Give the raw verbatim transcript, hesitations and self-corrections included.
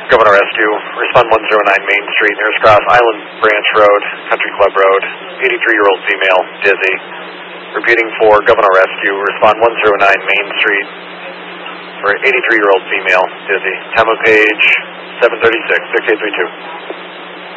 Governor Rescue, respond one zero nine Main Street, Nearest Cross, Island Branch Road, Country Club Road, eighty-three-year-old female, dizzy. Repeating for Governor Rescue, respond one zero nine Main Street for eighty-three-year-old female, dizzy. Time of page seven thirty-six, six eight three two.